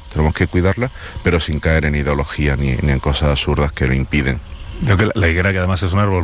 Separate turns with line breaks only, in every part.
tenemos que cuidarla, pero sin caer en ideología ni en cosas absurdas que lo impiden.
Creo que la higuera, que además es un árbol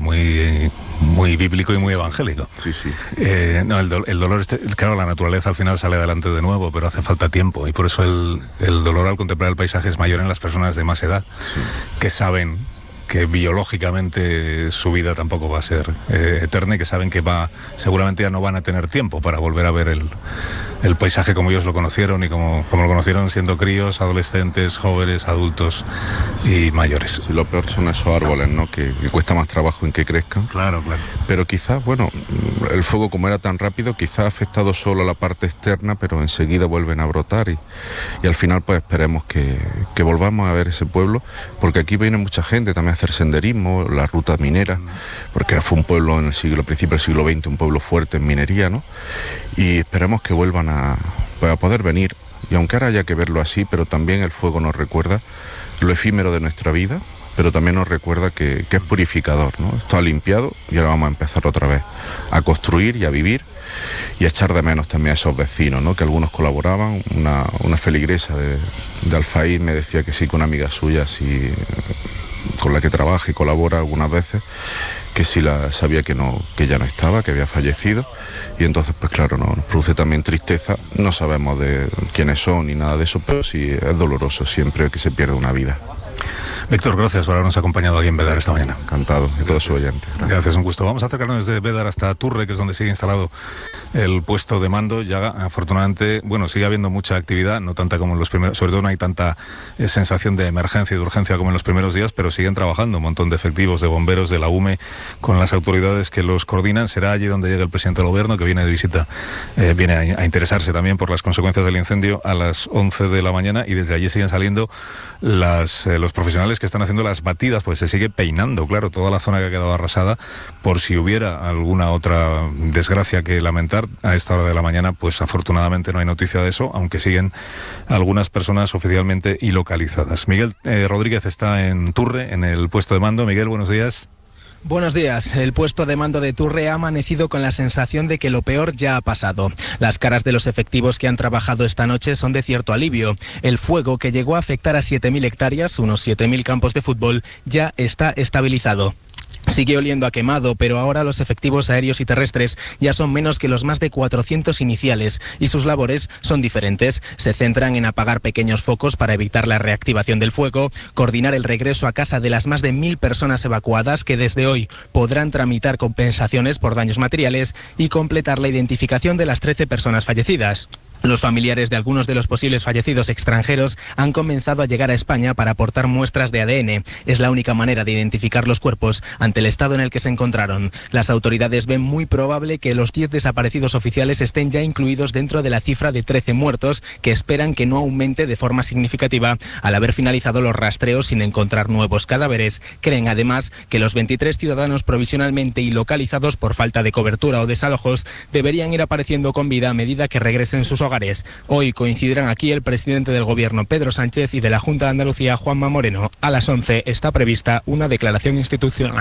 muy bíblico y muy evangélico.
Sí, sí.
No, el dolor, claro, la naturaleza al final sale adelante de nuevo, pero hace falta tiempo, y por eso el dolor al contemplar el paisaje es mayor en las personas de más edad, sí, que saben que biológicamente su vida tampoco va a ser eterna, y que saben que seguramente ya no van a tener tiempo para volver a ver el paisaje como ellos lo conocieron y como lo conocieron siendo críos, adolescentes, jóvenes, adultos y mayores.
Sí, lo peor son esos árboles, ¿no? Que cuesta más trabajo en que crezcan.
Claro, claro.
Pero quizás, bueno, el fuego, como era tan rápido, quizás ha afectado solo a la parte externa, pero enseguida vuelven a brotar, y al final pues esperemos que volvamos a ver ese pueblo, porque aquí viene mucha gente también a hacer senderismo, la ruta minera, porque fue un pueblo en el principio del siglo XX, un pueblo fuerte en minería, ¿no? Y esperemos que vuelvan a poder venir, y aunque ahora haya que verlo así, pero también el fuego nos recuerda lo efímero de nuestra vida, pero también nos recuerda que es purificador, ¿no? Esto ha limpiado y ahora vamos a empezar otra vez a construir y a vivir, y a echar de menos también a esos vecinos, ¿no? Que algunos colaboraban. Una feligresa de Alfaís me decía que sí, con una amiga suya, sí, con la que trabaja y colabora algunas veces, que sí sabía que ya no estaba, que había fallecido, y entonces pues claro, nos produce también tristeza. No sabemos de quiénes son ni nada de eso, pero sí es doloroso siempre que se pierde una vida.
Víctor, gracias por habernos acompañado aquí en Bédar esta mañana.
Encantado, y todos sus oyentes.
Gracias, un gusto. Vamos a acercarnos desde Bédar hasta Turre, que es donde sigue instalado el puesto de mando. Ya, afortunadamente, bueno, sigue habiendo mucha actividad, no tanta como en los primeros, sobre todo no hay tanta sensación de emergencia y de urgencia como en los primeros días, pero siguen trabajando un montón de efectivos, de bomberos, de la UME, con las autoridades que los coordinan. Será allí donde llegue el presidente del gobierno, que viene de visita, viene a interesarse también por las consecuencias del incendio a las 11 de la mañana, y desde allí siguen saliendo los profesionales que están haciendo las batidas, pues se sigue peinando, claro, toda la zona que ha quedado arrasada, por si hubiera alguna otra desgracia que lamentar a esta hora de la mañana. Pues afortunadamente no hay noticia de eso, aunque siguen algunas personas oficialmente ilocalizadas. Miguel Rodríguez está en Turre, en el puesto de mando. Miguel, buenos días.
Buenos días. El puesto de mando de Turre ha amanecido con la sensación de que lo peor ya ha pasado. Las caras de los efectivos que han trabajado esta noche son de cierto alivio. El fuego, que llegó a afectar a 7.000 hectáreas, unos 7.000 campos de fútbol, ya está estabilizado. Sigue oliendo a quemado, pero ahora los efectivos aéreos y terrestres ya son menos que los más de 400 iniciales, y sus labores son diferentes. Se centran en apagar pequeños focos para evitar la reactivación del fuego, coordinar el regreso a casa de las más de 1.000 personas evacuadas, que desde hoy podrán tramitar compensaciones por daños materiales, y completar la identificación de las 13 personas fallecidas. Los familiares de algunos de los posibles fallecidos extranjeros han comenzado a llegar a España para aportar muestras de ADN. Es la única manera de identificar los cuerpos ante el estado en el que se encontraron. Las autoridades ven muy probable que los 10 desaparecidos oficiales estén ya incluidos dentro de la cifra de 13 muertos, que esperan que no aumente de forma significativa al haber finalizado los rastreos sin encontrar nuevos cadáveres. Creen además que los 23 ciudadanos provisionalmente ilocalizados por falta de cobertura o desalojos deberían ir apareciendo con vida a medida que regresen sus hogares. Hoy coincidirán aquí el presidente del gobierno, Pedro Sánchez, y de la Junta de Andalucía, Juanma Moreno. A las 11 está prevista una declaración institucional.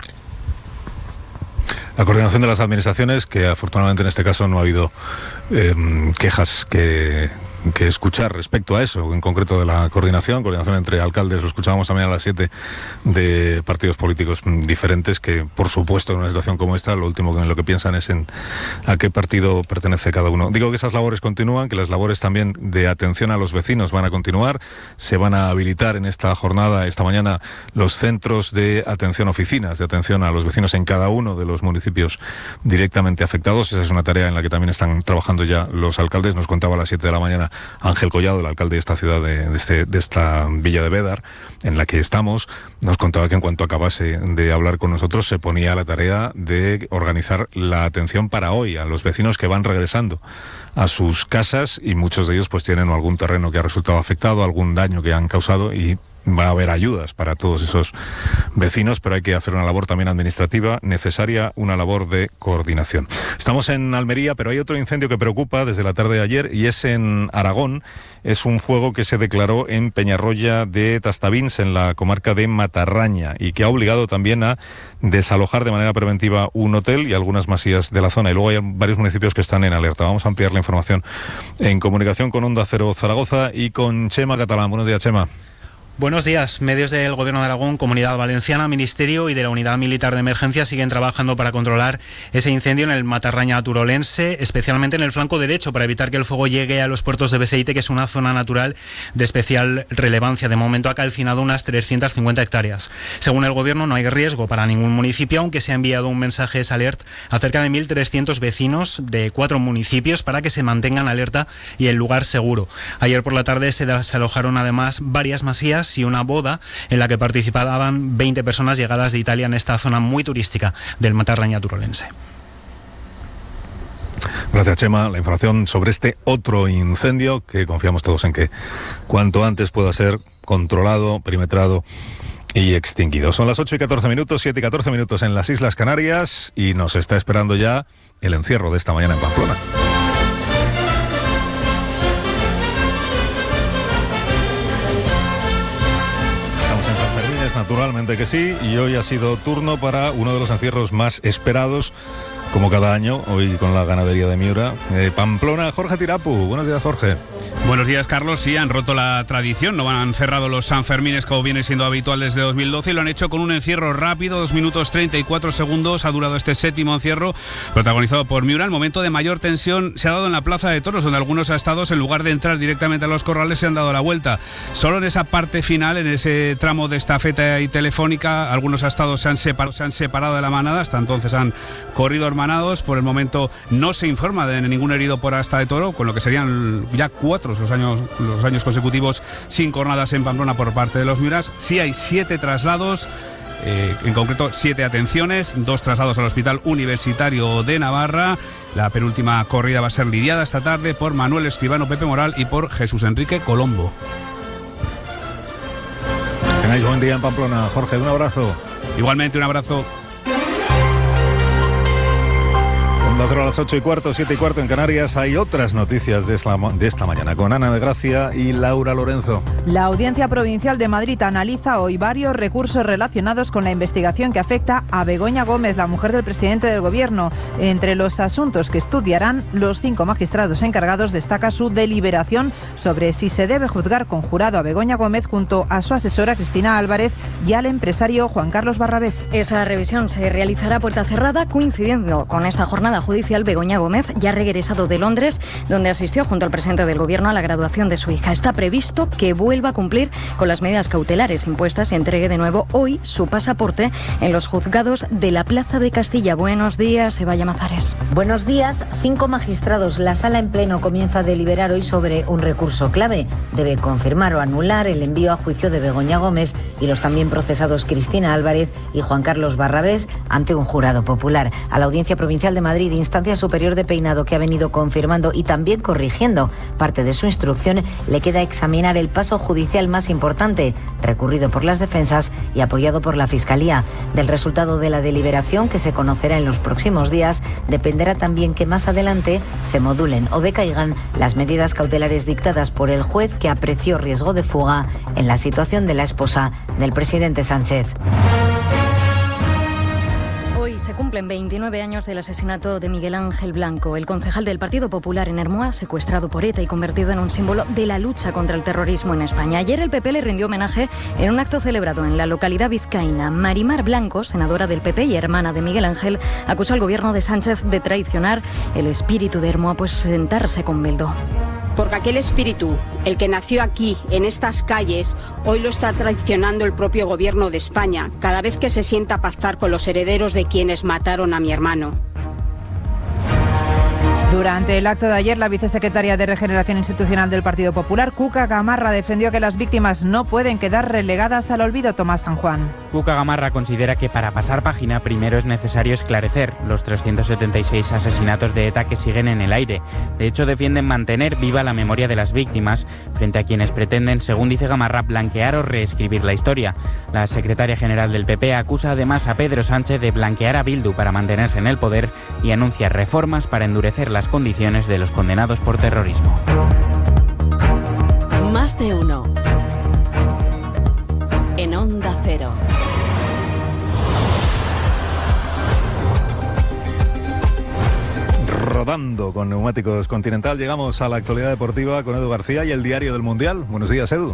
La coordinación de las administraciones, que afortunadamente en este caso no ha habido quejas que escuchar respecto a eso, en concreto de la coordinación entre alcaldes. Lo escuchábamos también a las 7, de partidos políticos diferentes, que por supuesto en una situación como esta lo último en lo que piensan es en a qué partido pertenece cada uno. Digo que esas labores continúan, que las labores también de atención a los vecinos van a continuar. Se van a habilitar en esta jornada, esta mañana, los centros de atención, oficinas de atención a los vecinos en cada uno de los municipios directamente afectados. Esa es una tarea en la que también están trabajando ya los alcaldes. Nos contaba a las 7 de la mañana Ángel Collado, el alcalde de esta ciudad, de esta villa de Bédar, en la que estamos. Nos contaba que en cuanto acabase de hablar con nosotros se ponía a la tarea de organizar la atención para hoy a los vecinos que van regresando a sus casas, y muchos de ellos pues tienen algún terreno que ha resultado afectado, algún daño que han causado, y va a haber ayudas para todos esos vecinos, pero hay que hacer una labor también administrativa necesaria, una labor de coordinación. Estamos en Almería, pero hay otro incendio que preocupa desde la tarde de ayer y es en Aragón. Es un fuego que se declaró en Peñarroya de Tastavins, en la comarca de Matarraña, y que ha obligado también a desalojar de manera preventiva un hotel y algunas masías de la zona. Y luego hay varios municipios que están en alerta. Vamos a ampliar la información en comunicación con Onda Cero Zaragoza y con Chema Catalán. Buenos días, Chema.
Buenos días. Medios del Gobierno de Aragón, Comunidad Valenciana, Ministerio y de la Unidad Militar de Emergencia siguen trabajando para controlar ese incendio en el Matarraña turolense, especialmente en el flanco derecho, para evitar que el fuego llegue a los puertos de Beceite, que es una zona natural de especial relevancia. De momento ha calcinado unas 350 hectáreas. Según el Gobierno, no hay riesgo para ningún municipio, aunque se ha enviado un mensaje alert a cerca de 1.300 vecinos de 4 municipios para que se mantengan alerta y el lugar seguro. Ayer por la tarde se desalojaron además varias masías y una boda en la que participaban 20 personas llegadas de Italia en esta zona muy turística del Matarraña turolense.
Gracias, Chema. La información sobre este otro incendio que confiamos todos en que cuanto antes pueda ser controlado, perimetrado y extinguido. Son las 8:14 minutos, 7:14 minutos en las Islas Canarias y nos está esperando ya el encierro de esta mañana en Pamplona. Naturalmente que sí, y hoy ha sido turno para uno de los encierros más esperados, como cada año, hoy con la ganadería de Miura. Pamplona, Jorge Tirapu. Buenos días, Jorge.
Buenos días, Carlos. Sí, han roto la tradición, no han cerrado los Sanfermines como viene siendo habitual desde 2012 y lo han hecho con un encierro rápido, 2 minutos 34 segundos ha durado este séptimo encierro protagonizado por Miura. El momento de mayor tensión se ha dado en la Plaza de Toros, donde algunos astados, en lugar de entrar directamente a los corrales, se han dado la vuelta. Solo en esa parte final, en ese tramo de estafeta y telefónica, algunos astados se han separado de la manada, hasta entonces han corrido hermanados. Por el momento no se informa de ningún herido por asta de toro, con lo que serían ya 4 los años consecutivos sin cornadas en Pamplona por parte de los Miuras. Sí hay 7 traslados, en concreto 7 atenciones, 2 traslados al Hospital Universitario de Navarra. La penúltima corrida va a ser lidiada esta tarde por Manuel Escribano Pepe Moral y por Jesús Enrique Colombo.
Tengáis buen día en Pamplona, Jorge, un abrazo.
Igualmente, un abrazo.
A las 8:15, 7:15 en Canarias hay otras noticias de esta mañana con Ana de Gracia y Laura Lorenzo.
La Audiencia Provincial de Madrid analiza hoy varios recursos relacionados con la investigación que afecta a Begoña Gómez, la mujer del presidente del Gobierno. Entre los asuntos que estudiarán los 5 magistrados encargados destaca su deliberación sobre si se debe juzgar con jurado a Begoña Gómez junto a su asesora Cristina Álvarez y al empresario Juan Carlos Barrabés.
Esa revisión se realizará a puerta cerrada, coincidiendo con esta jornada judicial. Begoña Gómez ya ha regresado de Londres, donde asistió junto al presidente del Gobierno a la graduación de su hija. Está previsto que vuelva a cumplir con las medidas cautelares impuestas y entregue de nuevo hoy su pasaporte en los juzgados de la Plaza de Castilla. Buenos días, Eva Llamazares.
Buenos días. 5 magistrados. La sala en pleno comienza a deliberar hoy sobre un recurso clave. Debe confirmar o anular el envío a juicio de Begoña Gómez y los también procesados Cristina Álvarez y Juan Carlos Barrabés ante un jurado popular. A la Audiencia Provincial de Madrid, Instancia Superior de Peinado, que ha venido confirmando y también corrigiendo parte de su instrucción, le queda examinar el paso judicial más importante, recurrido por las defensas y apoyado por la Fiscalía. Del resultado de la deliberación, que se conocerá en los próximos días, dependerá también que más adelante se modulen o decaigan las medidas cautelares dictadas por el juez, que apreció riesgo de fuga en la situación de la esposa del presidente Sánchez.
Hoy se cumplen 29 años del asesinato de Miguel Ángel Blanco, el concejal del Partido Popular en Ermua, secuestrado por ETA y convertido en un símbolo de la lucha contra el terrorismo en España. Ayer el PP le rindió homenaje en un acto celebrado en la localidad vizcaína. Marimar Blanco, senadora del PP y hermana de Miguel Ángel, acusó al gobierno de Sánchez de traicionar el espíritu de Ermua, pues sentarse con Beldo.
Porque aquel espíritu, el que nació aquí, en estas calles, hoy lo está traicionando el propio gobierno de España, cada vez que se sienta a pactar con los herederos de quienes mataron a mi hermano.
Durante el acto de ayer, la vicesecretaria de Regeneración Institucional del Partido Popular, Cuca Gamarra, defendió que las víctimas no pueden quedar relegadas al olvido. Tomás San Juan.
Cuca Gamarra considera que para pasar página primero es necesario esclarecer los 376 asesinatos de ETA que siguen en el aire. De hecho, defienden mantener viva la memoria de las víctimas frente a quienes pretenden, según dice Gamarra, blanquear o reescribir la historia. La secretaria general del PP acusa además a Pedro Sánchez de blanquear a Bildu para mantenerse en el poder y anuncia reformas para endurecer las condiciones de los condenados por terrorismo.
Más de uno. En Onda Cero.
Rodando con neumáticos Continental, llegamos a la actualidad deportiva con Edu García y el Diario del Mundial. Buenos días, Edu.